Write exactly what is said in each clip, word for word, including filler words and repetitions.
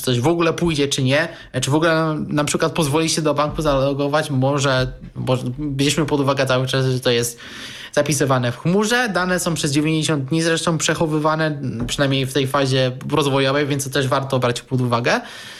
coś w ogóle pójdzie, czy nie, czy w ogóle na przykład pozwoli się do banku zalogować, może, może bierzmy pod uwagę cały czas, że to jest zapisywane w chmurze, dane są przez dziewięćdziesiąt dni zresztą przechowywane, przynajmniej w tej fazie rozwojowej, więc to też warto brać pod uwagę,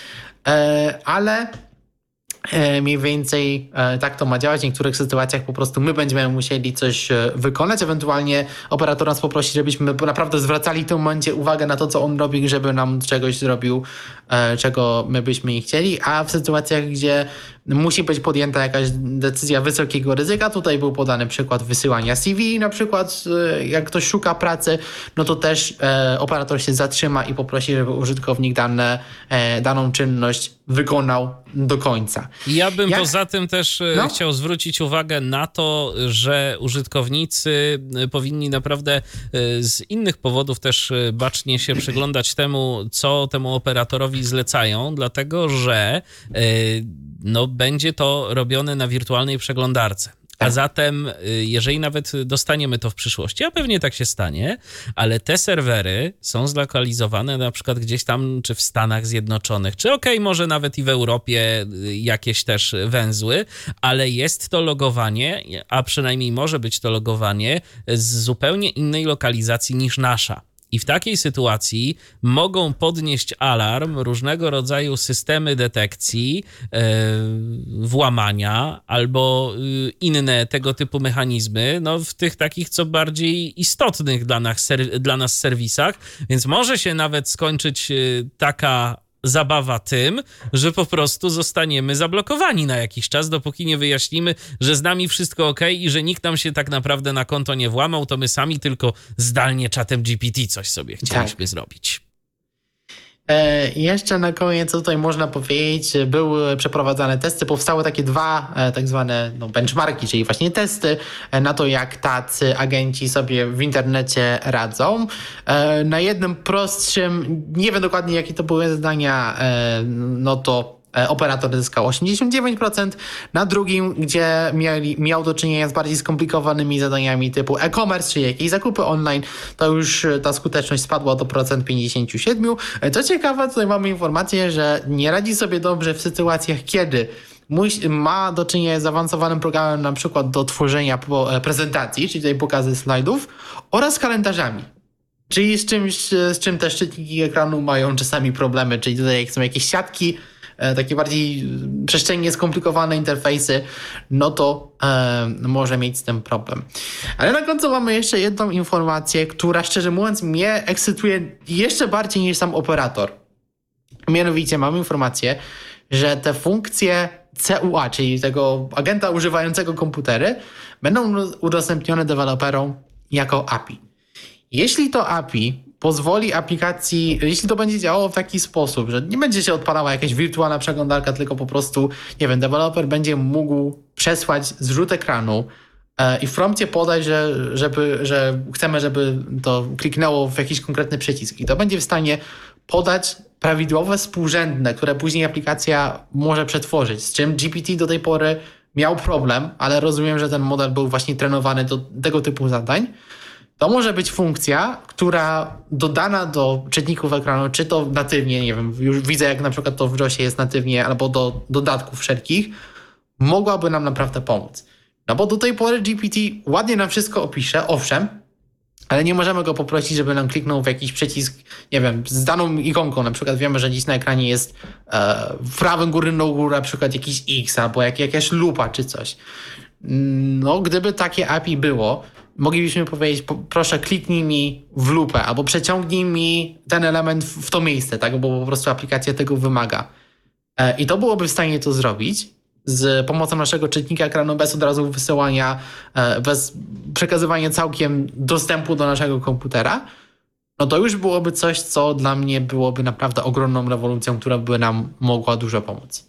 ale mniej więcej tak to ma działać. W niektórych sytuacjach po prostu my będziemy musieli coś wykonać, ewentualnie operator nas poprosi, żebyśmy naprawdę zwracali w tym momencie uwagę na to, co on robi, żeby nam czegoś zrobił, czego my byśmy nie chcieli, a w sytuacjach, gdzie musi być podjęta jakaś decyzja wysokiego ryzyka, tutaj był podany przykład wysyłania C V, na przykład jak ktoś szuka pracy, no to też operator się zatrzyma i poprosi, żeby użytkownik dane, daną czynność wykonał do końca. Ja bym Jak? poza tym też no? chciał zwrócić uwagę na to, że użytkownicy powinni naprawdę z innych powodów też bacznie się przyglądać temu, co temu operatorowi zlecają, dlatego że no, będzie to robione na wirtualnej przeglądarce. A zatem, jeżeli nawet dostaniemy to w przyszłości, a pewnie tak się stanie, ale te serwery są zlokalizowane na przykład gdzieś tam, czy w Stanach Zjednoczonych, czy okej, okay, może nawet i w Europie jakieś też węzły, ale jest to logowanie, a przynajmniej może być to logowanie z zupełnie innej lokalizacji niż nasza. I w takiej sytuacji mogą podnieść alarm różnego rodzaju systemy detekcji yy, włamania albo yy, inne tego typu mechanizmy, no w tych takich co bardziej istotnych dla nas, ser- dla nas serwisach, więc może się nawet skończyć yy, taka zabawa tym, że po prostu zostaniemy zablokowani na jakiś czas, dopóki nie wyjaśnimy, że z nami wszystko ok i że nikt nam się tak naprawdę na konto nie włamał, to my sami tylko zdalnie czatem G P T coś sobie chcieliśmy tak zrobić. E, jeszcze na koniec, co tutaj można powiedzieć, były przeprowadzane testy, powstały takie dwa e, tak zwane no, benchmarki, czyli właśnie testy e, na to, jak tacy agenci sobie w internecie radzą. E, na jednym prostszym, nie wiem dokładnie jakie to były zadania, e, no to operator zyskał osiemdziesiąt dziewięć procent, na drugim, gdzie mieli, miał do czynienia z bardziej skomplikowanymi zadaniami typu e-commerce, czy jakieś zakupy online, to już ta skuteczność spadła do procent pięćdziesiąt siedem. Co ciekawe, tutaj mamy informację, że nie radzi sobie dobrze w sytuacjach, kiedy ma do czynienia z zaawansowanym programem na przykład do tworzenia prezentacji, czyli tutaj pokazy slajdów, oraz kalendarzami. Czyli z czymś, z czym te szczytniki ekranu mają czasami problemy, czyli tutaj jak są jakieś siatki, takie bardziej przestrzennie skomplikowane interfejsy, no to e, może mieć z tym problem. Ale na końcu mamy jeszcze jedną informację, która szczerze mówiąc mnie ekscytuje jeszcze bardziej niż sam operator. Mianowicie mamy informację, że te funkcje C U A, czyli tego agenta używającego komputery, będą udostępnione deweloperom jako A P I. Jeśli to A P I pozwoli aplikacji, jeśli to będzie działało w taki sposób, że nie będzie się odpalała jakaś wirtualna przeglądarka, tylko po prostu, nie wiem, deweloper będzie mógł przesłać zrzut ekranu e, i w prompcie podać, że, żeby, że chcemy, żeby to kliknęło w jakiś konkretny przycisk i to będzie w stanie podać prawidłowe współrzędne, które później aplikacja może przetworzyć, z czym G P T do tej pory miał problem, ale rozumiem, że ten model był właśnie trenowany do tego typu zadań. To może być funkcja, która dodana do czytników ekranu, czy to natywnie, nie wiem, już widzę jak na przykład to w JOSie jest natywnie, albo do dodatków wszelkich, mogłaby nam naprawdę pomóc. No bo do tej pory G P T ładnie nam wszystko opisze, owszem, ale nie możemy go poprosić, żeby nam kliknął w jakiś przycisk, nie wiem, z daną ikonką. Na przykład wiemy, że dziś na ekranie jest e, w prawym górnym rogu na przykład jakiś X, albo jak, jakaś lupa, czy coś. No, gdyby takie A P I było, moglibyśmy powiedzieć, proszę kliknij mi w lupę, albo przeciągnij mi ten element w to miejsce, tak, bo po prostu aplikacja tego wymaga. E, I to byłoby w stanie to zrobić z pomocą naszego czytnika ekranu, bez od razu wysyłania, e, bez przekazywania całkiem dostępu do naszego komputera. No to już byłoby coś, co dla mnie byłoby naprawdę ogromną rewolucją, która by nam mogła dużo pomóc.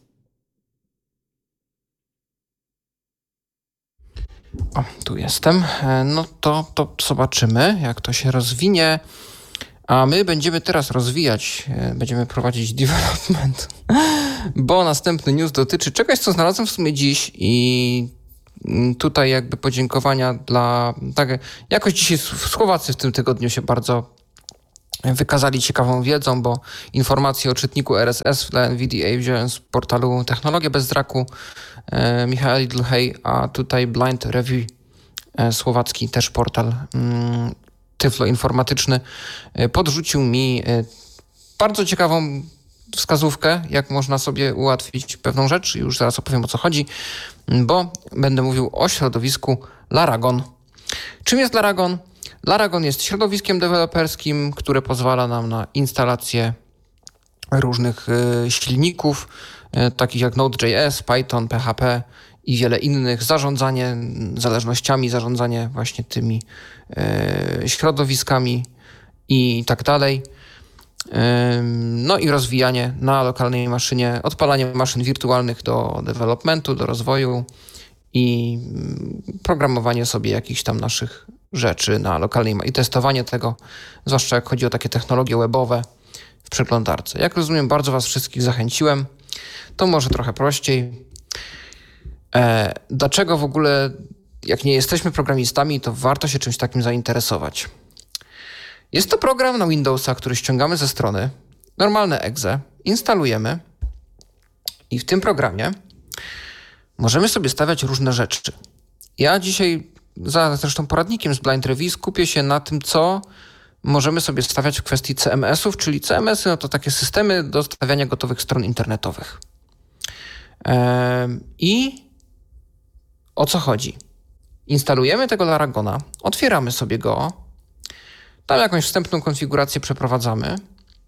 O, tu jestem. No to, to zobaczymy, jak to się rozwinie. A my będziemy teraz rozwijać, będziemy prowadzić development, bo następny news dotyczy czegoś, co znalazłem w sumie dziś i tutaj jakby podziękowania dla... Tak, jakoś dzisiaj Słowacy w tym tygodniu się bardzo wykazali ciekawą wiedzą, bo informacje o czytniku R S S dla NVIDIA wziąłem z portalu Technologie bez braku e, Michaeli Dlhej, a tutaj Blind Review, e, słowacki też portal mm, tyfloinformatyczny, e, podrzucił mi e, bardzo ciekawą wskazówkę, jak można sobie ułatwić pewną rzecz. Już zaraz opowiem, o co chodzi, bo będę mówił o środowisku Laragon. Czym jest Laragon? Laragon jest środowiskiem deweloperskim, które pozwala nam na instalację różnych y, silników, y, takich jak Node.js, Python, P H P i wiele innych, zarządzanie zależnościami, zarządzanie właśnie tymi y, środowiskami i tak dalej. Y, no i rozwijanie na lokalnej maszynie, odpalanie maszyn wirtualnych do developmentu, do rozwoju i y, programowanie sobie jakichś tam naszych rzeczy na lokalnej i testowanie tego, zwłaszcza jak chodzi o takie technologie webowe w przeglądarce. Jak rozumiem, bardzo Was wszystkich zachęciłem. To może trochę prościej. E, dlaczego w ogóle, jak nie jesteśmy programistami, to warto się czymś takim zainteresować? Jest to program na Windowsa, który ściągamy ze strony, normalne exe, instalujemy i w tym programie możemy sobie stawiać różne rzeczy. Ja dzisiaj za zresztą poradnikiem z Blind Review skupię się na tym, co możemy sobie stawiać w kwestii C M S-ów, czyli C M S-y no to takie systemy do stawiania gotowych stron internetowych. Ehm, I o co chodzi? Instalujemy tego Laragona, otwieramy sobie go, tam jakąś wstępną konfigurację przeprowadzamy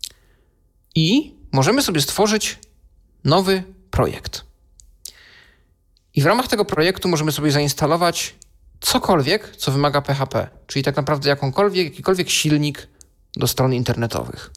i możemy sobie stworzyć nowy projekt. I w ramach tego projektu możemy sobie zainstalować cokolwiek, co wymaga P H P, czyli tak naprawdę jakąkolwiek, jakikolwiek silnik do stron internetowych.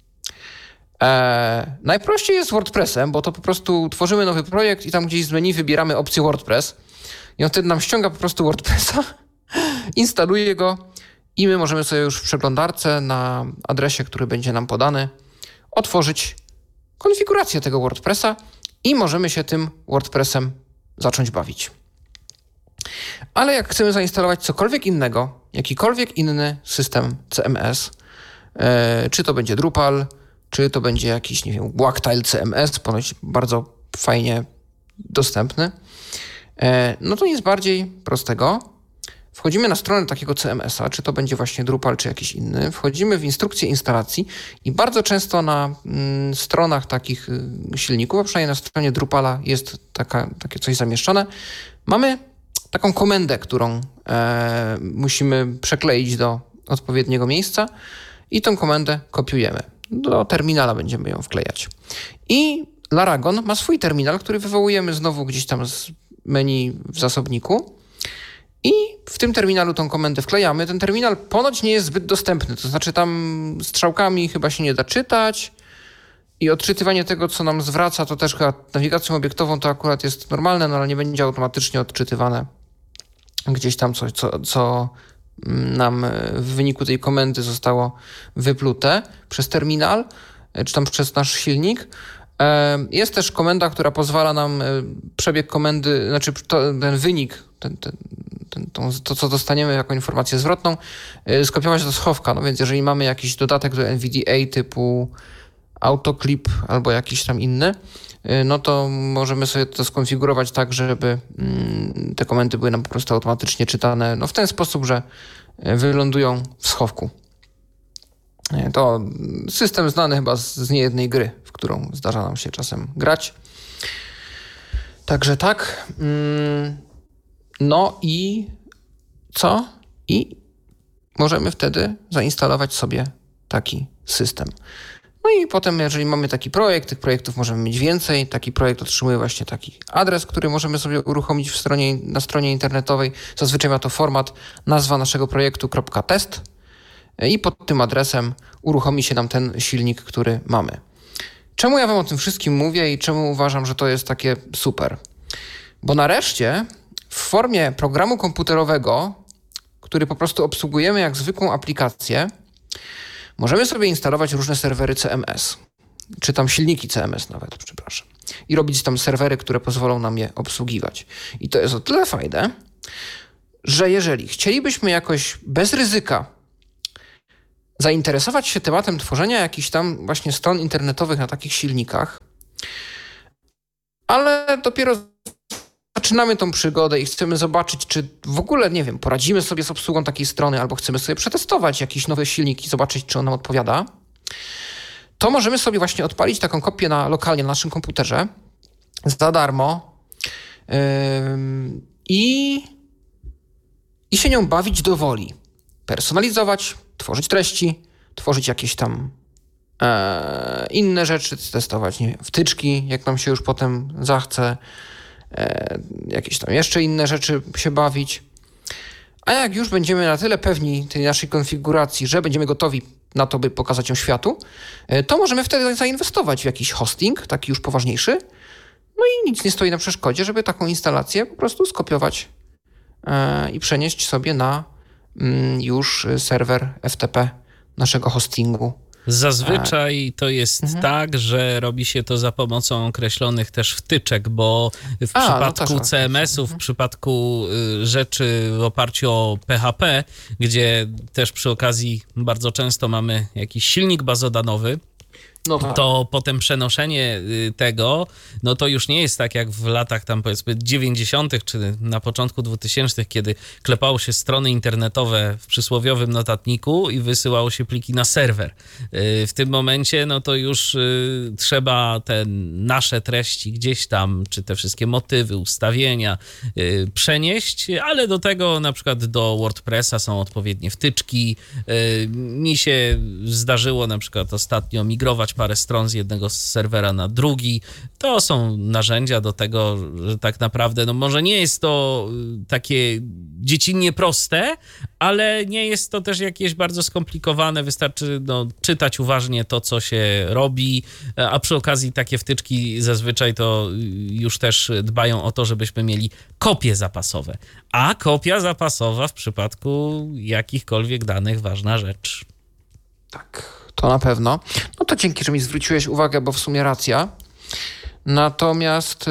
Eee, najprościej jest z WordPressem, bo to po prostu tworzymy nowy projekt i tam gdzieś z menu wybieramy opcję WordPress i on wtedy nam ściąga po prostu WordPressa, instaluje go i my możemy sobie już w przeglądarce na adresie, który będzie nam podany, otworzyć konfigurację tego WordPressa i możemy się tym WordPressem zacząć bawić. Ale jak chcemy zainstalować cokolwiek innego, jakikolwiek inny system C M S, e, czy to będzie Drupal, czy to będzie jakiś, nie wiem, Wagtail C M S, ponoć bardzo fajnie dostępny, e, no to nic bardziej prostego. Wchodzimy na stronę takiego C M S-a, czy to będzie właśnie Drupal, czy jakiś inny. Wchodzimy w instrukcję instalacji i bardzo często na mm, stronach takich y, silników, a przynajmniej na stronie Drupala jest taka, takie coś zamieszczone. Mamy taką komendę, którą e, musimy przekleić do odpowiedniego miejsca i tą komendę kopiujemy. Do terminala będziemy ją wklejać. I Laragon ma swój terminal, który wywołujemy znowu gdzieś tam z menu w zasobniku i w tym terminalu tą komendę wklejamy. Ten terminal ponoć nie jest zbyt dostępny, to znaczy tam strzałkami chyba się nie da czytać i odczytywanie tego, co nam zwraca, to też chyba nawigacją obiektową to akurat jest normalne, no ale nie będzie automatycznie odczytywane gdzieś tam coś, co, co nam w wyniku tej komendy zostało wyplute przez terminal, czy tam przez nasz silnik. Jest też komenda, która pozwala nam przebieg komendy, znaczy to, ten wynik, ten, ten, ten, to, to co dostaniemy jako informację zwrotną, skopiować do schowka. No więc jeżeli mamy jakiś dodatek do N V D A typu AutoClip albo jakiś tam inny, no to możemy sobie to skonfigurować tak, żeby te komendy były nam po prostu automatycznie czytane no w ten sposób, że wylądują w schowku. To system znany chyba z, z niejednej gry, w którą zdarza nam się czasem grać. Także tak. No i co? I możemy wtedy zainstalować sobie taki system. No i potem, jeżeli mamy taki projekt, tych projektów możemy mieć więcej. Taki projekt otrzymuje właśnie taki adres, który możemy sobie uruchomić w stronie, na stronie internetowej. Zazwyczaj ma to format nazwa naszego projektu .test i pod tym adresem uruchomi się nam ten silnik, który mamy. Czemu ja wam o tym wszystkim mówię i czemu uważam, że to jest takie super? Bo nareszcie w formie programu komputerowego, który po prostu obsługujemy jak zwykłą aplikację, możemy sobie instalować różne serwery C M S, czy tam silniki C M S nawet, przepraszam, i robić tam serwery, które pozwolą nam je obsługiwać. I to jest o tyle fajne, że jeżeli chcielibyśmy jakoś bez ryzyka zainteresować się tematem tworzenia jakichś tam właśnie stron internetowych na takich silnikach, ale dopiero zaczynamy tą przygodę i chcemy zobaczyć, czy w ogóle, nie wiem, poradzimy sobie z obsługą takiej strony, albo chcemy sobie przetestować jakiś nowy silnik i zobaczyć, czy on nam odpowiada, to możemy sobie właśnie odpalić taką kopię na, lokalnie na naszym komputerze za darmo yy, i, i się nią bawić do woli. Personalizować, tworzyć treści, tworzyć jakieś tam e, inne rzeczy, testować, nie wiem, wtyczki, jak nam się już potem zachce, e, jakieś tam jeszcze inne rzeczy się bawić. A jak już będziemy na tyle pewni tej naszej konfiguracji, że będziemy gotowi na to, by pokazać ją światu, e, to możemy wtedy zainwestować w jakiś hosting, taki już poważniejszy. No i nic nie stoi na przeszkodzie, żeby taką instalację po prostu skopiować e, i przenieść sobie na już serwer F T P naszego hostingu. Zazwyczaj to jest mhm. tak, że robi się to za pomocą określonych też wtyczek, bo w A, przypadku no C M S-ów, mhm. w przypadku rzeczy w oparciu o P H P, gdzie też przy okazji bardzo często mamy jakiś silnik bazodanowy, no tak. to potem przenoszenie tego, no to już nie jest tak jak w latach tam powiedzmy dziewięćdziesiątych czy na początku dwutysięcznych, kiedy klepało się strony internetowe w przysłowiowym notatniku i wysyłało się pliki na serwer. W tym momencie no to już trzeba te nasze treści gdzieś tam, czy te wszystkie motywy, ustawienia przenieść, ale do tego na przykład do WordPressa są odpowiednie wtyczki. Mi się zdarzyło na przykład ostatnio migrować parę stron z jednego serwera na drugi. To są narzędzia do tego, że tak naprawdę, no może nie jest to takie dziecinnie proste, ale nie jest to też jakieś bardzo skomplikowane. Wystarczy no, czytać uważnie to, co się robi, a przy okazji takie wtyczki zazwyczaj to już też dbają o to, żebyśmy mieli kopie zapasowe. A kopia zapasowa w przypadku jakichkolwiek danych ważna rzecz. Tak. To na pewno. No to dzięki, że mi zwróciłeś uwagę, bo w sumie racja. Natomiast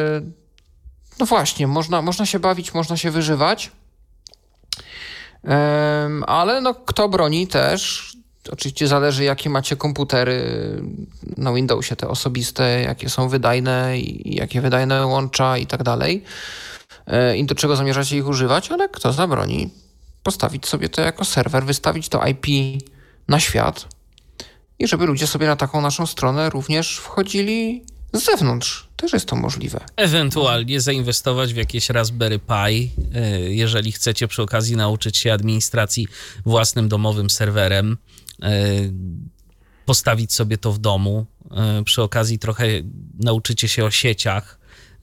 no właśnie, można, można się bawić, można się wyżywać, ale no kto broni też, oczywiście zależy jakie macie komputery na Windowsie, te osobiste, jakie są wydajne i jakie wydajne łącza i tak dalej i do czego zamierzacie ich używać, ale kto zabroni postawić sobie to jako serwer, wystawić to I P na świat i żeby ludzie sobie na taką naszą stronę również wchodzili z zewnątrz. Też jest to możliwe. Ewentualnie zainwestować w jakieś Raspberry Pi, jeżeli chcecie przy okazji nauczyć się administracji własnym domowym serwerem, postawić sobie to w domu, przy okazji trochę nauczycie się o sieciach,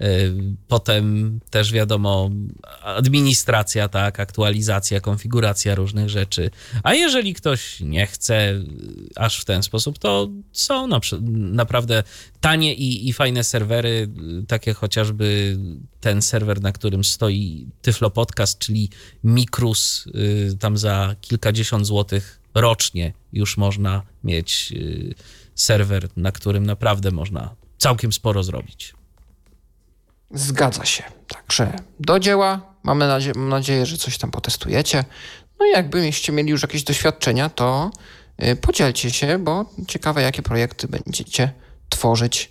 potem też wiadomo administracja, tak, aktualizacja, konfiguracja różnych rzeczy. A jeżeli ktoś nie chce aż w ten sposób, to są na, naprawdę tanie i, i fajne serwery, takie chociażby ten serwer, na którym stoi Tyflo Podcast, czyli Mikrus, tam za kilkadziesiąt złotych rocznie już można mieć serwer, na którym naprawdę można całkiem sporo zrobić. Zgadza się. Także do dzieła. Mamy nadzie- mam nadzieję, że coś tam potestujecie. No i jakbyście mieli już jakieś doświadczenia, to yy, podzielcie się, bo ciekawe, jakie projekty będziecie tworzyć.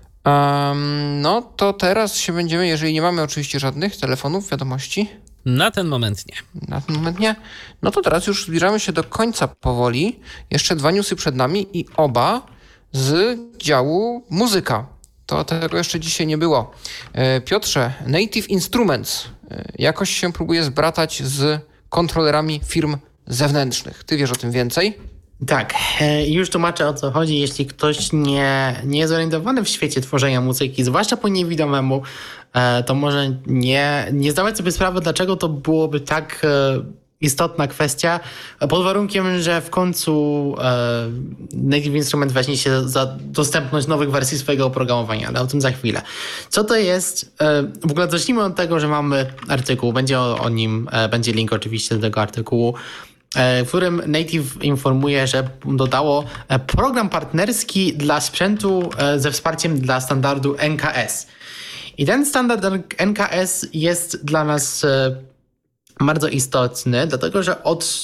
Um, no to teraz się będziemy, jeżeli nie mamy oczywiście żadnych telefonów, wiadomości. Na ten moment nie. Na ten moment nie. No to teraz już zbliżamy się do końca powoli. Jeszcze dwa newsy przed nami i oba z działu muzyka. To tego jeszcze dzisiaj nie było. Piotrze, Native Instruments jakoś się próbuje zbratać z kontrolerami firm zewnętrznych. Ty wiesz o tym więcej? Tak, już tłumaczę o co chodzi. Jeśli ktoś nie, nie jest zorientowany w świecie tworzenia muzyki, zwłaszcza po niewidomemu, to może nie, nie zdawać sobie sprawy, dlaczego to byłoby tak istotna kwestia, pod warunkiem, że w końcu e, Native Instrument weźmie się za dostępność nowych wersji swojego oprogramowania, ale o tym za chwilę. Co to jest? E, w ogóle zacznijmy od tego, że mamy artykuł, będzie o, o nim, e, będzie link oczywiście do tego artykułu, e, w którym Native informuje, że dodało program partnerski dla sprzętu e, ze wsparciem dla standardu N K S. I ten standard N K S jest dla nas e, bardzo istotny, dlatego że od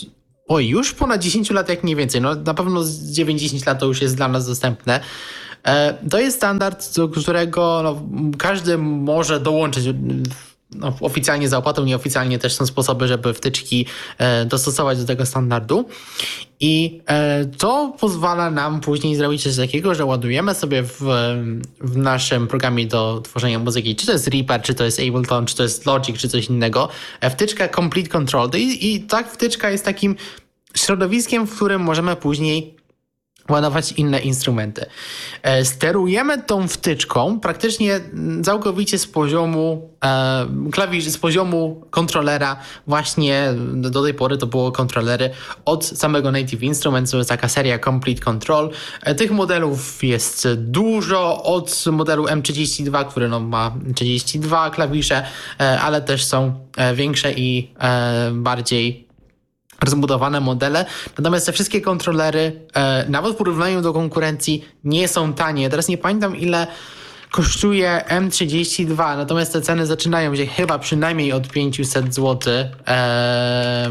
oj, już ponad dziesięć lat, jak nie więcej. No na pewno z dziewięć dziesięć lat to już jest dla nas dostępne. To jest standard, do którego no, każdy może dołączyć. No, oficjalnie za opłatą, nieoficjalnie też są sposoby, żeby wtyczki e, dostosować do tego standardu. I e, to pozwala nam później zrobić coś takiego, że ładujemy sobie w, w naszym programie do tworzenia muzyki, czy to jest Reaper, czy to jest Ableton, czy to jest Logic, czy coś innego, e, wtyczkę Complete Control. I, i ta wtyczka jest takim środowiskiem, w którym możemy później ładować inne instrumenty. Sterujemy tą wtyczką praktycznie całkowicie z poziomu e, klawiszy, z poziomu kontrolera. Właśnie do tej pory to było kontrolery od samego Native Instruments, to jest taka seria Complete Control. E, tych modelów jest dużo, od modelu M trzydzieści dwa, który no, ma trzydzieści dwa klawisze, e, ale też są e, większe i e, bardziej rozbudowane modele, natomiast te wszystkie kontrolery, e, nawet w porównaniu do konkurencji, nie są tanie. Teraz nie pamiętam, ile kosztuje M trzydzieści dwa, natomiast te ceny zaczynają się chyba przynajmniej od pięćset złotych. E,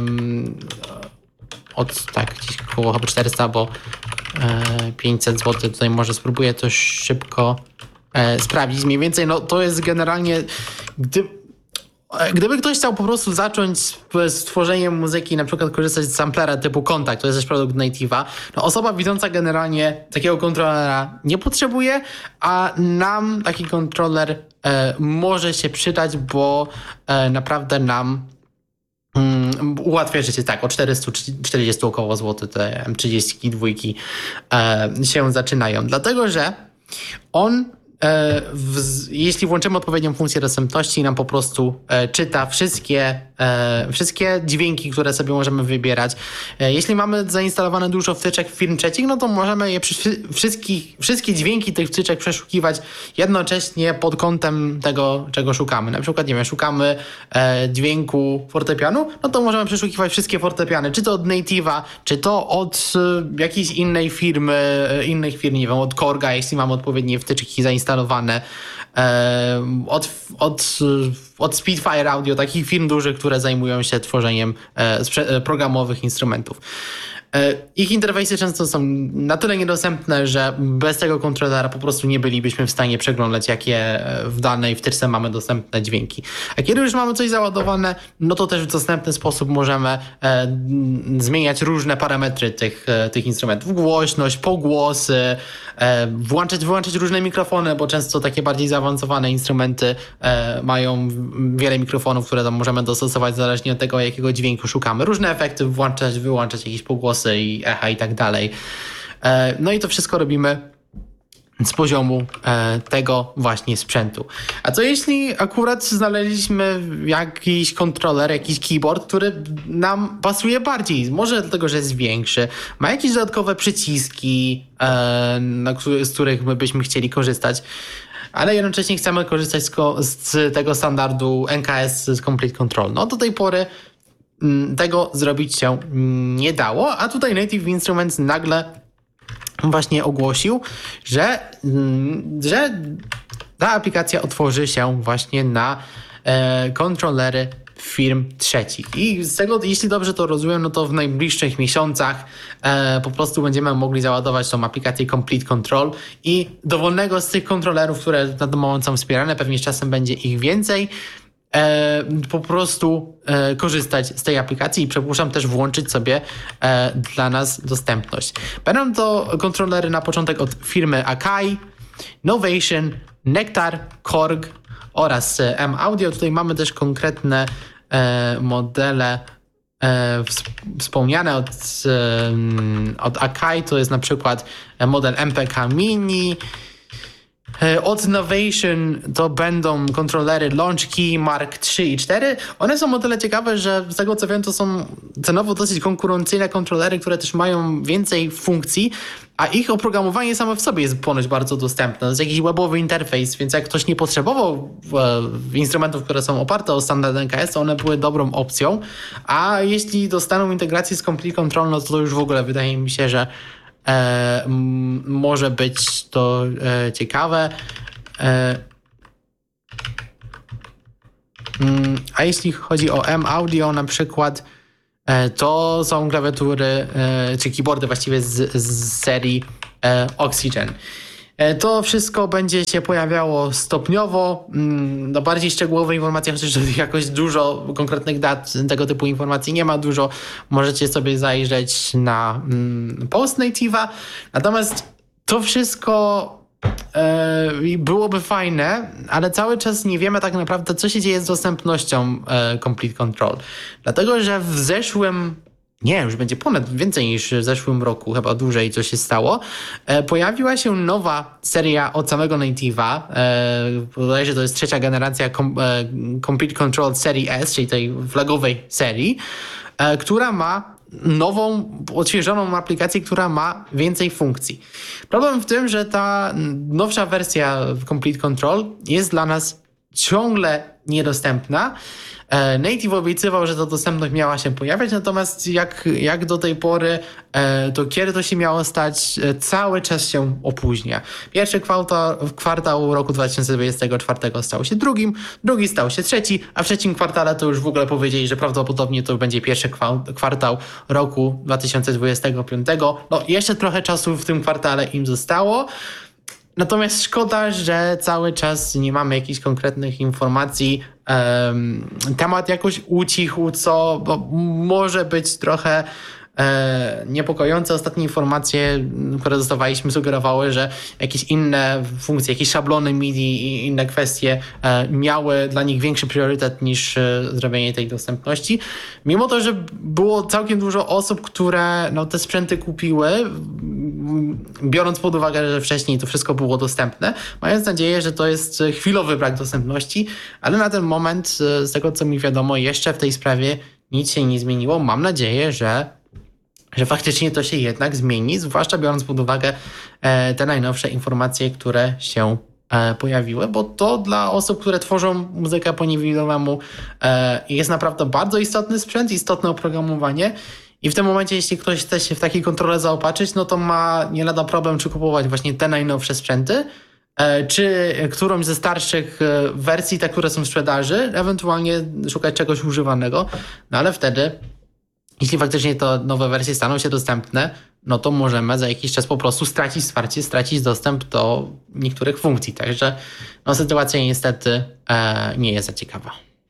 od tak, gdzieś około chyba czterysta, bo e, pięćset złotych. Tutaj może spróbuję to szybko e, sprawdzić. Mniej więcej, no to jest generalnie, gdy Gdyby ktoś chciał po prostu zacząć z tworzeniem muzyki, na przykład korzystać z samplera typu Kontakt, to jest też produkt Native'a, no osoba widząca generalnie takiego kontrolera nie potrzebuje, a nam taki kontroler e, może się przydać, bo e, naprawdę nam um, ułatwia życie. Tak, o czterysta czterdzieści około złotych te M trzydzieści dwa e, się zaczynają, dlatego że on W, jeśli włączymy odpowiednią funkcję dostępności, nam po prostu e, czyta wszystkie, e, wszystkie dźwięki, które sobie możemy wybierać. E, jeśli mamy zainstalowane dużo wtyczek firm trzecich, no to możemy je przy, wszystkich, wszystkie dźwięki tych wtyczek przeszukiwać jednocześnie pod kątem tego, czego szukamy. Na przykład, nie wiem, szukamy e, dźwięku fortepianu, no to możemy przeszukiwać wszystkie fortepiany, czy to od Native'a, czy to od e, jakiejś innej firmy, e, innych firm, nie wiem, od Korga, jeśli mamy odpowiednie wtyczki zainstalowane. E, od, od, od Speedfire Audio, takich firm dużych, które zajmują się tworzeniem e, sprze- programowych instrumentów. E, ich interfejsy często są na tyle niedostępne, że bez tego kontrolera po prostu nie bylibyśmy w stanie przeglądać, jakie w danej wtyczce mamy dostępne dźwięki. A kiedy już mamy coś załadowane, no to też w dostępny sposób możemy e, zmieniać różne parametry tych, e, tych instrumentów. Głośność, pogłosy, e, włączać, wyłączać różne mikrofony, bo często takie bardziej zaawansowane instrumenty e, mają wiele mikrofonów, które tam możemy dostosować zależnie od tego, jakiego dźwięku szukamy. Różne efekty włączać, wyłączać, jakieś pogłosy i echa i tak dalej. E, no i to wszystko robimy z poziomu e, tego właśnie sprzętu. A co jeśli akurat znaleźliśmy jakiś kontroler, jakiś keyboard, który nam pasuje bardziej? Może dlatego, że jest większy, ma jakieś dodatkowe przyciski, e, na, z których my byśmy chcieli korzystać, ale jednocześnie chcemy korzystać z, ko- z tego standardu N K S z Complete Control. No do tej pory m, tego zrobić się nie dało, a tutaj Native Instruments nagle właśnie ogłosił, że, że ta aplikacja otworzy się właśnie na e, kontrolery firm trzecich. I z tego, jeśli dobrze to rozumiem, no to w najbliższych miesiącach e, po prostu będziemy mogli załadować tą aplikację Complete Control i dowolnego z tych kontrolerów, które na ten moment są wspierane, pewnie z czasem będzie ich więcej, E, po prostu e, korzystać z tej aplikacji i przypuszczam też włączyć sobie e, dla nas dostępność. Będą to kontrolery na początek od firmy Akai, Novation, Nektar, Korg oraz M Audio. Tutaj mamy też konkretne e, modele e, wspomniane od, e, od Akai. To jest na przykład model M P K Mini. Od Novation to będą kontrolery Launchkey Mark trzy i cztery. One są o tyle ciekawe, że z tego co wiem, to są cenowo dosyć konkurencyjne kontrolery, które też mają więcej funkcji, a ich oprogramowanie samo w sobie jest ponoć bardzo dostępne. To jest jakiś webowy interfejs, więc jak ktoś nie potrzebował e, instrumentów, które są oparte o standard N K S, to one były dobrą opcją, a jeśli dostaną integrację z Complete Control, no to, to już w ogóle wydaje mi się, że E, m, może być to e, ciekawe. E, m, a jeśli chodzi o M Audio na przykład, to są klawiatury, czy keyboardy właściwie z, z serii Oxygen. To wszystko będzie się pojawiało stopniowo. No bardziej szczegółowe informacje, chociaż jakoś dużo konkretnych dat tego typu informacji nie ma dużo. Możecie sobie zajrzeć na post native'a. Natomiast to wszystko e, byłoby fajne, ale cały czas nie wiemy tak naprawdę, co się dzieje z dostępnością e, Complete Control. Dlatego, że w zeszłym Nie, już będzie ponad więcej niż w zeszłym roku, chyba dłużej co się stało. E, pojawiła się nowa seria od samego Native'a. E, bodajże to jest trzecia generacja com, e, Complete Control Serii S, czyli tej flagowej serii, e, która ma nową, odświeżoną aplikację, która ma więcej funkcji. Problem w tym, że ta nowsza wersja Complete Control jest dla nas ciągle niedostępna. Native obiecywał, że ta dostępność miała się pojawiać, natomiast jak, jak do tej pory, to kiedy to się miało stać, cały czas się opóźnia. Pierwszy kwartał, kwartał roku dwa tysiące dwudziestego czwartego stał się drugim, drugi stał się trzeci, a w trzecim kwartale to już w ogóle powiedzieli, że prawdopodobnie to będzie pierwszy kwartał roku dwa tysiące dwudziestego piątego. No jeszcze trochę czasu w tym kwartale im zostało. Natomiast szkoda, że cały czas nie mamy jakichś konkretnych informacji. Um, temat jakoś ucichł, co bo może być trochę e, niepokojące. Ostatnie informacje, które dostawaliśmy, sugerowały, że jakieś inne funkcje, jakieś szablony M I D I i inne kwestie e, miały dla nich większy priorytet niż e, zrobienie tej dostępności. Mimo to, że było całkiem dużo osób, które no, te sprzęty kupiły, biorąc pod uwagę, że wcześniej to wszystko było dostępne, mając nadzieję, że to jest chwilowy brak dostępności, ale na ten moment, z tego co mi wiadomo, jeszcze w tej sprawie nic się nie zmieniło. Mam nadzieję, że, że faktycznie to się jednak zmieni, zwłaszcza biorąc pod uwagę e, te najnowsze informacje, które się e, pojawiły, bo to dla osób, które tworzą muzykę po niewidomemu e, jest naprawdę bardzo istotny sprzęt, istotne oprogramowanie. I w tym momencie, jeśli ktoś chce się w takiej kontrole zaopatrzyć, no to ma nie lada problem, czy kupować właśnie te najnowsze sprzęty, czy którąś ze starszych wersji, te, które są w sprzedaży, ewentualnie szukać czegoś używanego. No ale wtedy, jeśli faktycznie to nowe wersje staną się dostępne, no to możemy za jakiś czas po prostu stracić wsparcie, stracić dostęp do niektórych funkcji. Także no, sytuacja niestety e, nie jest za ciekawa.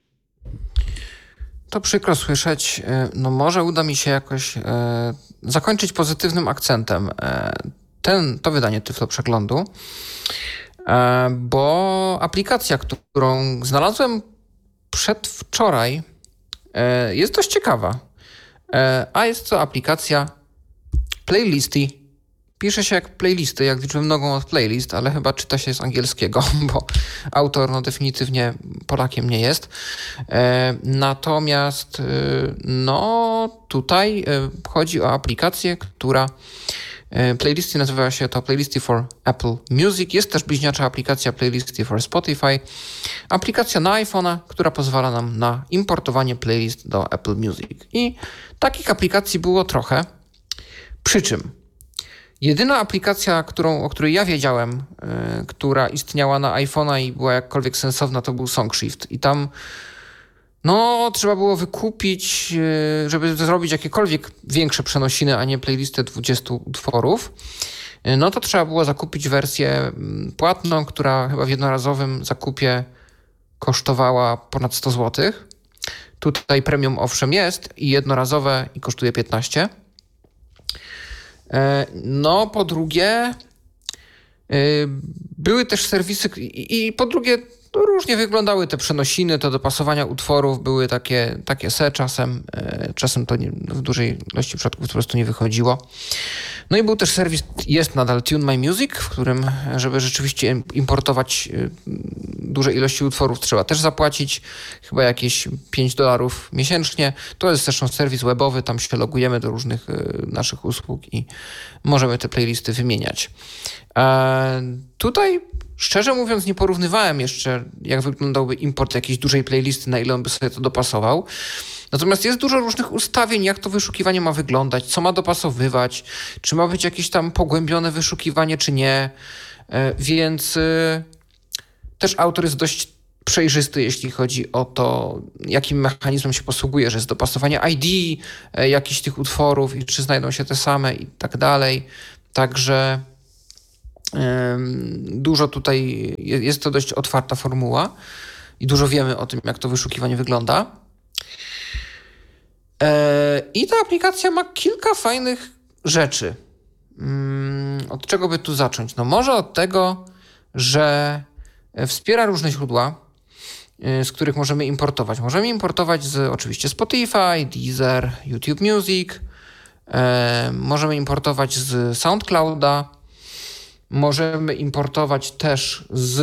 To przykro słyszeć. No może uda mi się jakoś e, zakończyć pozytywnym akcentem e, ten, to wydanie Tyflo Przeglądu, e, bo aplikacja, którą znalazłem przedwczoraj, e, jest dość ciekawa. E, a jest to aplikacja Playlisty. Pisze się jak playlisty, jak liczbę mnogą od playlist, ale chyba czyta się z angielskiego, bo autor no definitywnie Polakiem nie jest. E, natomiast e, no tutaj e, chodzi o aplikację, która e, Playlisty nazywa się to Playlisty for Apple Music. Jest też bliźniacza aplikacja Playlisty for Spotify. Aplikacja na iPhone'a, która pozwala nam na importowanie playlist do Apple Music. I takich aplikacji było trochę. Przy czym jedyna aplikacja, którą, o której ja wiedziałem, yy, która istniała na iPhone'a i była jakkolwiek sensowna, to był SongShift. I tam no trzeba było wykupić, yy, żeby zrobić jakiekolwiek większe przenosiny, a nie playlistę dwudziestu utworów, yy, no to trzeba było zakupić wersję płatną, która chyba w jednorazowym zakupie kosztowała ponad sto złotych. Tutaj premium owszem jest i jednorazowe i kosztuje piętnaście. No, po drugie, były też serwisy i po drugie różnie wyglądały te przenosiny, te dopasowania utworów były takie, takie se czasem, czasem to nie, w dużej ilości przypadków po prostu nie wychodziło. No i był też serwis, jest nadal Tune My Music, w którym, żeby rzeczywiście importować duże ilości utworów, trzeba też zapłacić chyba jakieś pięć dolarów miesięcznie. To jest zresztą serwis webowy, tam się logujemy do różnych naszych usług i możemy te playlisty wymieniać. E, tutaj szczerze mówiąc nie porównywałem jeszcze, jak wyglądałby import jakiejś dużej playlisty, na ile on by sobie to dopasował. Natomiast jest dużo różnych ustawień, jak to wyszukiwanie ma wyglądać, co ma dopasowywać, czy ma być jakieś tam pogłębione wyszukiwanie, czy nie. Więc też autor jest dość przejrzysty, jeśli chodzi o to, jakim mechanizmem się posługuje, że jest dopasowanie I D e, jakichś tych utworów i czy znajdą się te same i tak dalej. Także e, dużo tutaj, jest to dość otwarta formuła i dużo wiemy o tym, jak to wyszukiwanie wygląda. E, I ta aplikacja ma kilka fajnych rzeczy. Hmm, od czego by tu zacząć? No może od tego, że wspiera różne źródła, z których możemy importować. Możemy importować z oczywiście Spotify, Deezer, YouTube Music. E, możemy importować z SoundClouda. Możemy importować też z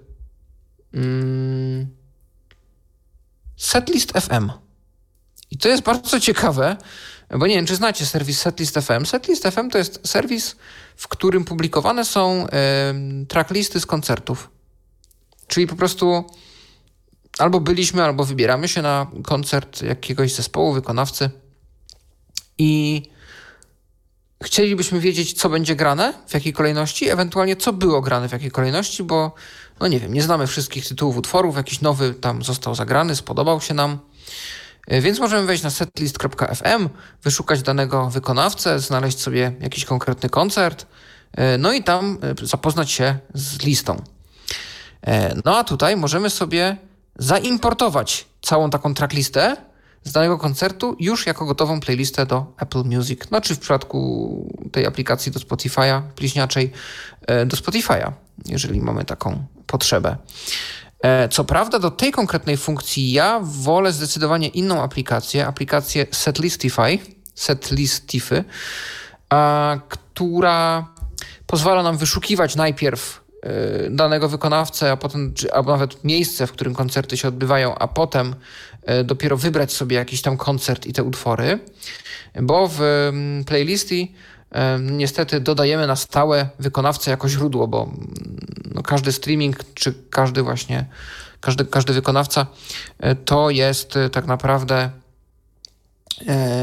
mm, Setlist F M. I to jest bardzo ciekawe, bo nie wiem, czy znacie serwis Setlist F M. Setlist F M to jest serwis, w którym publikowane są e, tracklisty z koncertów. Czyli po prostu albo byliśmy, albo wybieramy się na koncert jakiegoś zespołu, wykonawcy i chcielibyśmy wiedzieć, co będzie grane, w jakiej kolejności, ewentualnie co było grane w jakiej kolejności, bo no nie wiem, nie znamy wszystkich tytułów utworów, jakiś nowy tam został zagrany, spodobał się nam. Więc możemy wejść na setlist kropka f m, wyszukać danego wykonawcę, znaleźć sobie jakiś konkretny koncert, no i tam zapoznać się z listą. No a tutaj możemy sobie zaimportować całą taką tracklistę z danego koncertu już jako gotową playlistę do Apple Music. No czy w przypadku tej aplikacji do Spotify'a, bliźniaczej do Spotify'a, jeżeli mamy taką potrzebę. Co prawda do tej konkretnej funkcji ja wolę zdecydowanie inną aplikację, aplikację Setlistify, Setlistify, a, która pozwala nam wyszukiwać najpierw y, danego wykonawcę, a potem, czy, albo nawet miejsce, w którym koncerty się odbywają, a potem y, dopiero wybrać sobie jakiś tam koncert i te utwory, bo w y, playlisty y, niestety dodajemy na stałe wykonawcę jako źródło, bo no, każdy streaming, czy każdy właśnie, każdy, każdy wykonawca y, to jest y, tak naprawdę y,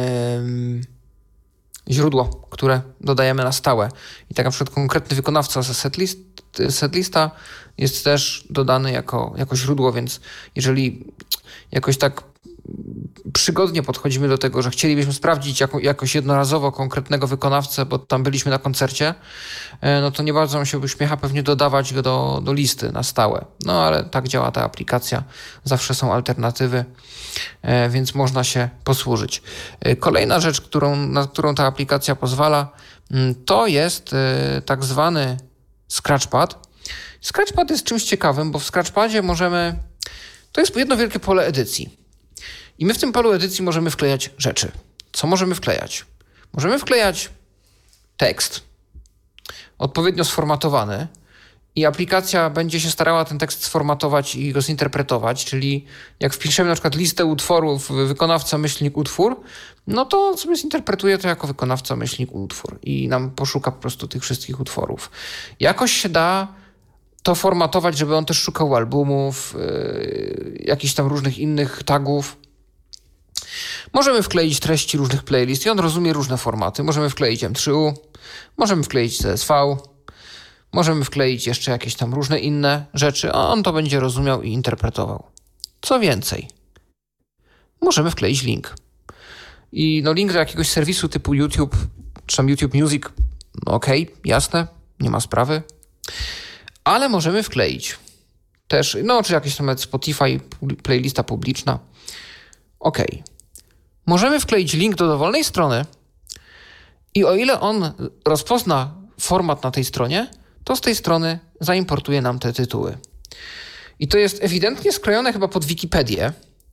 źródło, które dodajemy na stałe. I tak na przykład konkretny wykonawca ze setlist, setlista jest też dodany jako, jako źródło, więc jeżeli jakoś tak przygodnie podchodzimy do tego, że chcielibyśmy sprawdzić jako, jakoś jednorazowo konkretnego wykonawcę, bo tam byliśmy na koncercie, no to nie bardzo nam się uśmiecha pewnie dodawać go do, do listy na stałe. No ale tak działa ta aplikacja. Zawsze są alternatywy, więc można się posłużyć. Kolejna rzecz, którą, na którą ta aplikacja pozwala, to jest tak zwany Scratchpad. Scratchpad jest czymś ciekawym, bo w Scratchpadzie możemy... To jest jedno wielkie pole edycji. I my w tym polu edycji możemy wklejać rzeczy. Co możemy wklejać? Możemy wklejać tekst odpowiednio sformatowany i aplikacja będzie się starała ten tekst sformatować i go zinterpretować, czyli jak wpiszemy na przykład listę utworów wykonawca myślnik utwór, no to sobie zinterpretuje to jako wykonawca myślnik utwór i nam poszuka po prostu tych wszystkich utworów. Jakoś się da to formatować, żeby on też szukał albumów, yy, jakichś tam różnych innych tagów. Możemy wkleić treści różnych playlist i on rozumie różne formaty. Możemy wkleić M trzy U, możemy wkleić C S V, możemy wkleić jeszcze jakieś tam różne inne rzeczy, a on to będzie rozumiał i interpretował. Co więcej, możemy wkleić link. I no link do jakiegoś serwisu typu YouTube, czy tam YouTube Music, no okej, okay, jasne, nie ma sprawy. Ale możemy wkleić też, no czy jakieś tam Spotify, playlista publiczna. Okej. Okay. Możemy wkleić link do dowolnej strony i o ile on rozpozna format na tej stronie, to z tej strony zaimportuje nam te tytuły. I to jest ewidentnie skrojone chyba pod Wikipedię,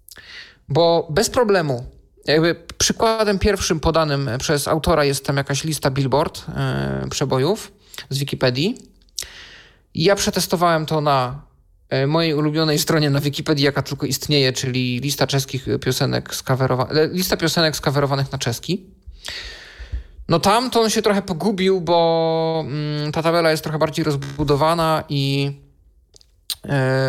bo bez problemu, jakby przykładem pierwszym podanym przez autora jest tam jakaś lista Billboard yy, przebojów z Wikipedii. Ja przetestowałem to na mojej ulubionej stronie na Wikipedii, jaka tylko istnieje, czyli lista czeskich piosenek skawerowanych, lista piosenek skawerowanych na czeski. No tam to on się trochę pogubił, bo mm, ta tabela jest trochę bardziej rozbudowana i yy,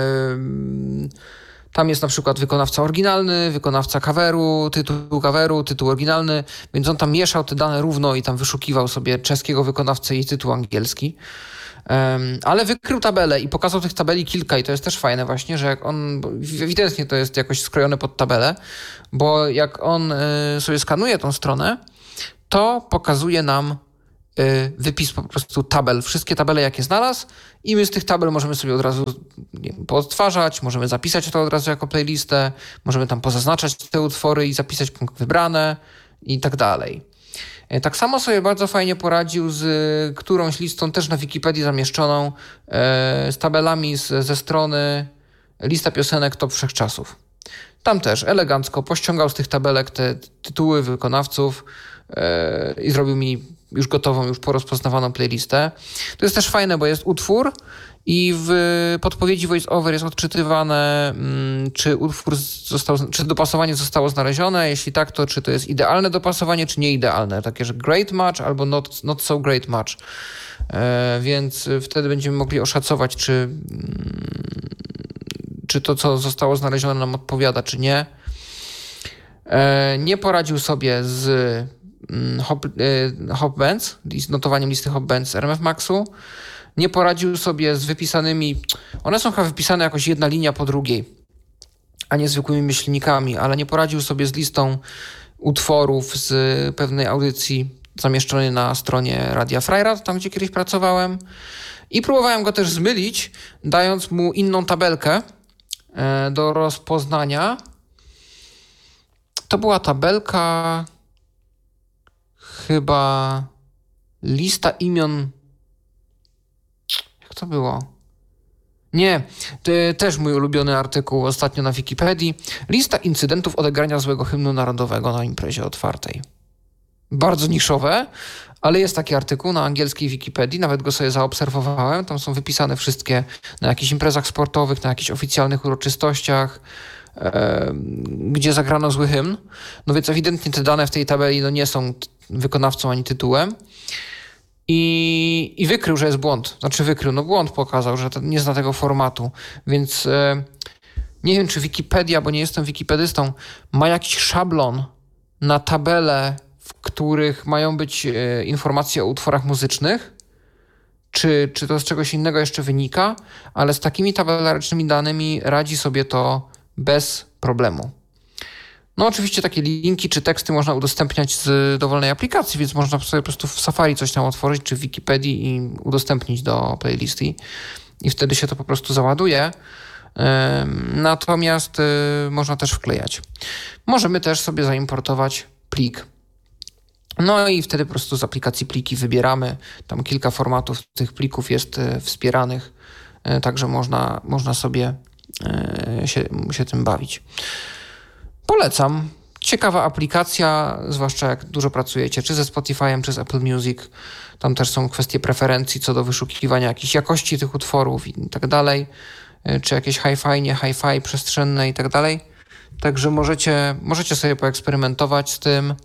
tam jest na przykład wykonawca oryginalny, wykonawca coveru, tytuł coveru, tytuł oryginalny, więc on tam mieszał te dane równo i tam wyszukiwał sobie czeskiego wykonawcę i tytuł angielski. ale wykrył tabelę i pokazał tych tabeli kilka i to jest też fajne właśnie, że jak on, ewidentnie to jest jakoś skrojone pod tabelę, bo jak on sobie skanuje tą stronę, to pokazuje nam wypis po prostu tabel, wszystkie tabele jakie znalazł i my z tych tabel możemy sobie od razu nie wiem, poodtwarzać, możemy zapisać to od razu jako playlistę, możemy tam pozaznaczać te utwory i zapisać wybrane i tak dalej. Tak samo sobie bardzo fajnie poradził z którąś listą też na Wikipedii zamieszczoną z tabelami z, ze strony lista piosenek top wszechczasów. Tam też elegancko pościągał z tych tabelek te tytuły wykonawców i zrobił mi już gotową, już porozpoznawaną playlistę. To jest też fajne, bo jest utwór i w podpowiedzi voice-over jest odczytywane, czy utwór został, czy dopasowanie zostało znalezione, jeśli tak, to czy to jest idealne dopasowanie, czy nieidealne. Takie, że great match albo not, not so great match. E, więc wtedy będziemy mogli oszacować, czy, czy to, co zostało znalezione, nam odpowiada, czy nie. E, nie poradził sobie z Hop, hop bands, z notowaniem listy hop bands z R M F Maxu. Nie poradził sobie z wypisanymi, one są chyba wypisane jakoś jedna linia po drugiej, a nie zwykłymi myślnikami, ale nie poradził sobie z listą utworów z pewnej audycji zamieszczonej na stronie Radia Freirad, tam gdzie kiedyś pracowałem. I próbowałem go też zmylić, dając mu inną tabelkę do rozpoznania. To była tabelka chyba lista imion. Jak to było? Nie, to też mój ulubiony artykuł ostatnio na Wikipedii. Lista incydentów odegrania złego hymnu narodowego na imprezie otwartej. Bardzo niszowe, ale jest taki artykuł na angielskiej Wikipedii, nawet go sobie zaobserwowałem. Tam są wypisane wszystkie na jakichś imprezach sportowych, na jakichś oficjalnych uroczystościach, e, gdzie zagrano zły hymn. No więc ewidentnie te dane w tej tabeli no nie są wykonawcą ani tytułem. I, I wykrył, że jest błąd. Znaczy wykrył, no błąd pokazał, że to nie zna tego formatu. Więc e, nie wiem, czy Wikipedia, bo nie jestem wikipedystą, ma jakiś szablon na tabelę, w których mają być e, informacje o utworach muzycznych, czy, czy to z czegoś innego jeszcze wynika, ale z takimi tabelarycznymi danymi radzi sobie to bez problemu. No oczywiście takie linki czy teksty można udostępniać z dowolnej aplikacji, więc można sobie po prostu w Safari coś tam otworzyć, czy w Wikipedii i udostępnić do playlisty i wtedy się to po prostu załaduje. Natomiast można też wklejać. Możemy też sobie zaimportować plik. No i wtedy po prostu z aplikacji pliki wybieramy. Tam kilka formatów tych plików jest wspieranych, także można, można sobie się, się tym bawić. Polecam. Ciekawa aplikacja, zwłaszcza jak dużo pracujecie, czy ze Spotify'em, czy z Apple Music. Tam też są kwestie preferencji co do wyszukiwania jakiejś jakości tych utworów i tak dalej. Czy jakieś hi-fi, nie hi-fi, przestrzenne i tak dalej. Także możecie, możecie sobie poeksperymentować z tym.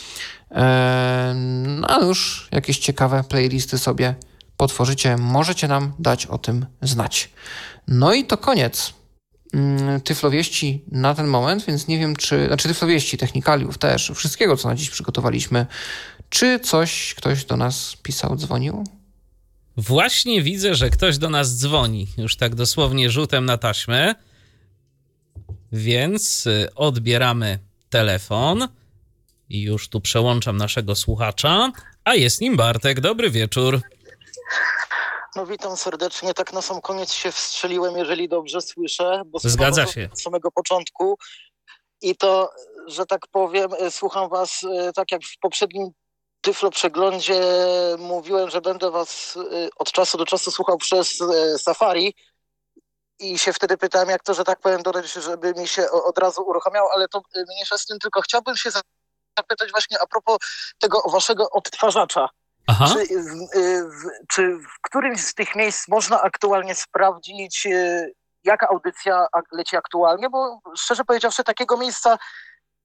No a już jakieś ciekawe playlisty sobie potworzycie. Możecie nam dać o tym znać. No i to koniec Tyflowieści na ten moment, więc nie wiem, czy... Znaczy Tyflowieści, technikaliów też, wszystkiego, co na dziś przygotowaliśmy. Czy coś, ktoś do nas pisał, dzwonił? Właśnie widzę, że ktoś do nas dzwoni. Już tak dosłownie rzutem na taśmę. Więc odbieramy telefon i już tu przełączam naszego słuchacza, a jest nim Bartek. Dobry wieczór. No witam serdecznie, tak na sam koniec się wstrzeliłem, jeżeli dobrze słyszę, bo zgadza się od samego początku i to, że tak powiem, słucham was tak jak w poprzednim Tyflo Przeglądzie mówiłem, że będę was od czasu do czasu słuchał przez Safari i się wtedy pytałem, jak to, że tak powiem, dodać, żeby mi się od razu uruchamiało, ale to mniejsza z tym, tylko chciałbym się zapytać właśnie a propos tego waszego odtwarzacza. Aha. Czy, w, czy w którymś z tych miejsc można aktualnie sprawdzić, jaka audycja leci aktualnie? Bo szczerze powiedziawszy, takiego miejsca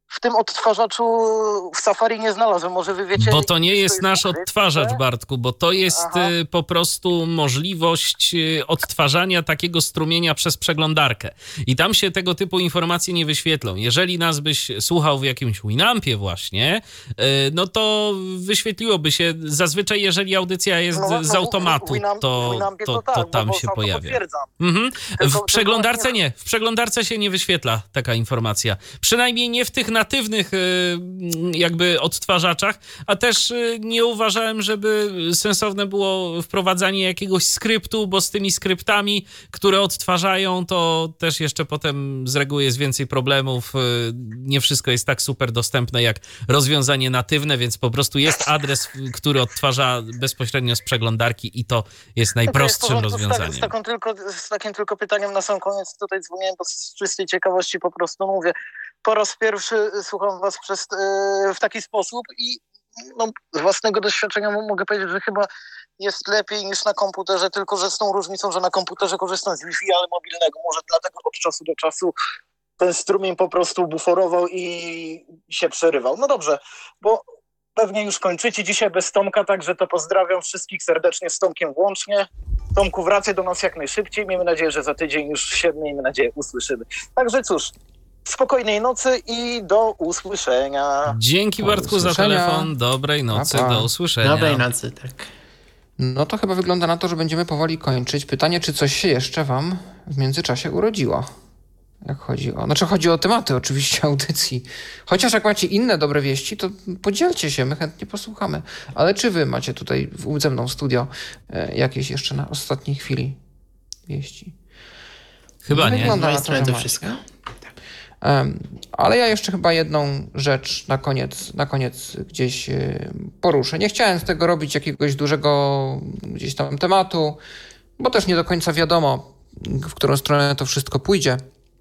w tym odtwarzaczu w Safari nie znalazłem. Może wy wiecie... Bo to nie jest, jest nasz ukryte? odtwarzacz, Bartku, bo to jest Aha. y, po prostu możliwość y, odtwarzania takiego strumienia przez przeglądarkę. I tam się tego typu informacje nie wyświetlą. Jeżeli nas byś słuchał w jakimś Winampie właśnie, y, no to wyświetliłoby się. Zazwyczaj, jeżeli audycja jest No, z no, automatu, w Winam- to, w Winampie to, tak, to bo- tam bo się sam to pojawia. potwierdzam. Mhm. Tylko- W przeglądarce tylko- nie. W przeglądarce się nie wyświetla taka informacja. Przynajmniej nie w tych natywnych y, jakby odtwarzaczach, a też y, nie uważałem, żeby sensowne było wprowadzanie jakiegoś skryptu, bo z tymi skryptami, które odtwarzają, to też jeszcze potem z reguły jest więcej problemów. Y, Nie wszystko jest tak super dostępne jak rozwiązanie natywne, więc po prostu jest adres, który odtwarza bezpośrednio z przeglądarki i to jest najprostszym Okej, w porządku. rozwiązaniem. Z, tak, z, taką tylko, z takim tylko pytaniem na sam koniec tutaj dzwoniłem, bo z czystej ciekawości po prostu mówię. Po raz pierwszy słucham was przez, yy, w taki sposób i no, z własnego doświadczenia mogę powiedzieć, że chyba jest lepiej niż na komputerze, tylko że z tą różnicą, że na komputerze korzystam z Wi-Fi, ale mobilnego. Może dlatego od czasu do czasu ten strumień po prostu buforował i się przerywał. No dobrze, bo pewnie już kończycie dzisiaj bez Tomka, także to pozdrawiam wszystkich serdecznie z Tomkiem włącznie. Tomku, wracaj do nas jak najszybciej. Miejmy nadzieję, że za tydzień już się, miejmy nadzieję, usłyszymy. Także cóż, spokojnej nocy i do usłyszenia. Dzięki Do Bartku za usłyszenia. telefon. Dobrej nocy, Pa, pa. do usłyszenia. Dobrej nocy, tak. No to chyba wygląda na to, że będziemy powoli kończyć. Pytanie, czy coś się jeszcze wam w międzyczasie urodziło? Jak chodzi o... Znaczy chodzi o tematy oczywiście audycji. Chociaż jak macie inne dobre wieści, to podzielcie się, my chętnie posłuchamy. Ale czy wy macie tutaj w- ze mną w studio e, jakieś jeszcze na ostatniej chwili wieści? Chyba nie. Wygląda Z mojej na to, strony że to macie. wszystko. Em, Ale ja jeszcze chyba jedną rzecz na koniec, na koniec gdzieś e, poruszę. Nie chciałem z tego robić jakiegoś dużego gdzieś tam tematu, bo też nie do końca wiadomo, w którą stronę to wszystko pójdzie.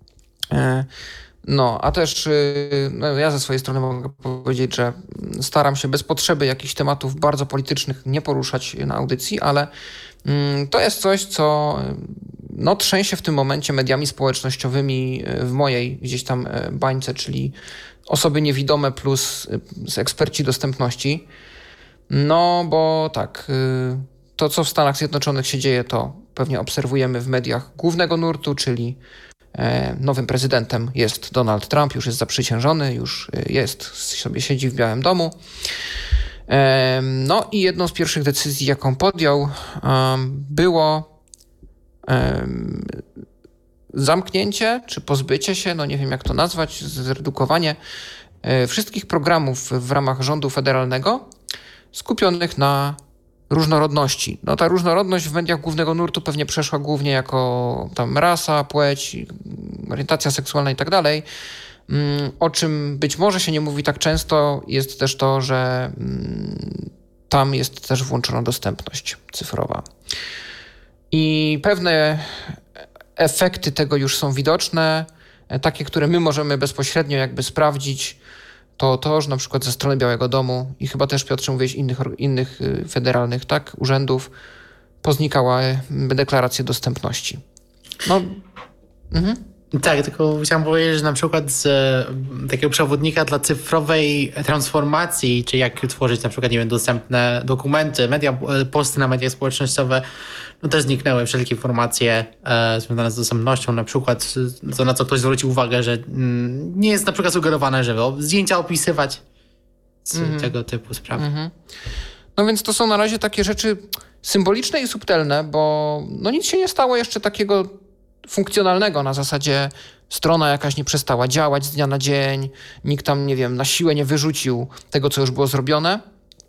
E, No, a też y, no, ja ze swojej strony mogę powiedzieć, że staram się bez potrzeby jakichś tematów bardzo politycznych nie poruszać na audycji, ale mm, to jest coś, co no, trzęsie w tym momencie mediami społecznościowymi w mojej gdzieś tam e, bańce, czyli osoby niewidome plus y, eksperci dostępności. No, bo tak, y, to co w Stanach Zjednoczonych się dzieje, to pewnie obserwujemy w mediach głównego nurtu, czyli e, nowym prezydentem jest Donald Trump, już jest zaprzysiężony, już y, jest, sobie siedzi w Białym Domu. E, No i jedną z pierwszych decyzji, jaką podjął, em, było em, zamknięcie czy pozbycie się, no nie wiem jak to nazwać, zredukowanie e, wszystkich programów w ramach rządu federalnego skupionych na różnorodności. No ta różnorodność w mediach głównego nurtu pewnie przeszła głównie jako tam rasa, płeć, orientacja seksualna i tak dalej. Mm, O czym być może się nie mówi tak często, jest też to, że mm, tam jest też włączona dostępność cyfrowa. I pewne efekty tego już są widoczne, e, takie, które my możemy bezpośrednio jakby sprawdzić, to to, że na przykład ze strony Białego Domu i chyba też, Piotrze, mówiłeś, innych, or- innych y, federalnych tak, urzędów, poznikały deklaracje dostępności. No, mhm. Tak, tylko chciałem powiedzieć, że na przykład z e, takiego przewodnika dla cyfrowej transformacji, czy jak tworzyć na przykład, nie wiem, dostępne dokumenty, media, e, posty na media społecznościowe, no też zniknęły wszelkie informacje e, związane z dostępnością, na przykład to, na co ktoś zwrócił uwagę, że mm, nie jest na przykład sugerowane, żeby o- zdjęcia opisywać, c- Mhm. tego typu sprawy. Mhm. No więc to są na razie takie rzeczy symboliczne i subtelne, bo no nic się nie stało jeszcze takiego funkcjonalnego, na zasadzie strona jakaś nie przestała działać z dnia na dzień, nikt tam, nie wiem, na siłę nie wyrzucił tego, co już było zrobione.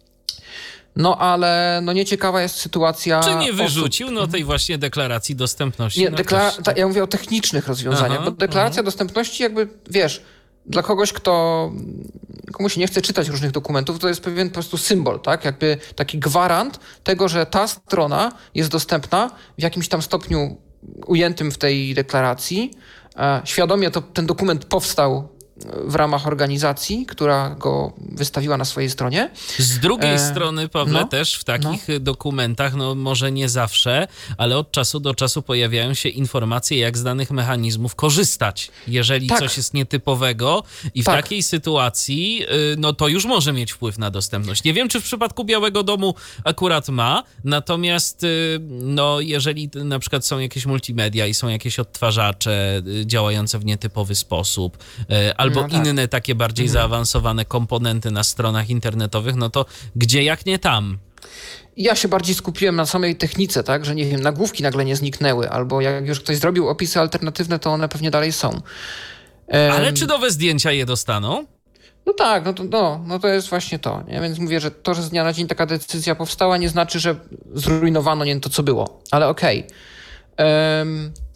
No ale no nieciekawa jest sytuacja Czy nie osób- wyrzucił no tej właśnie deklaracji dostępności? Nie, no dekla- też- ta, ja mówię o technicznych rozwiązaniach, Aha, bo deklaracja dostępności jakby, wiesz, dla kogoś, kto komu się nie chce czytać różnych dokumentów, to jest pewien po prostu symbol, tak? Jakby taki gwarant tego, że ta strona jest dostępna w jakimś tam stopniu ujętym w tej deklaracji. E, świadomie to ten dokument powstał w ramach organizacji, która go wystawiła na swojej stronie. Z drugiej e, strony, Pawle, no, też w takich no. dokumentach, no może nie zawsze, ale od czasu do czasu pojawiają się informacje, jak z danych mechanizmów korzystać, jeżeli tak. coś jest nietypowego i w tak. takiej sytuacji, no to już może mieć wpływ na dostępność. Nie wiem, czy w przypadku Białego Domu akurat ma, natomiast no jeżeli na przykład są jakieś multimedia i są jakieś odtwarzacze działające w nietypowy sposób, albo no tak. inne takie bardziej mhm. zaawansowane komponenty na stronach internetowych, no to gdzie jak nie tam? Ja się bardziej skupiłem na samej technice, tak, że nie wiem, nagłówki nagle nie zniknęły, albo jak już ktoś zrobił opisy alternatywne, to one pewnie dalej są. Um, Ale czy nowe zdjęcia je dostaną? No tak, no to, no, no to jest właśnie to. Nie? Więc mówię, że to, że z dnia na dzień taka decyzja powstała, nie znaczy, że zrujnowano nie to, co było. Ale okej. Okay. Um,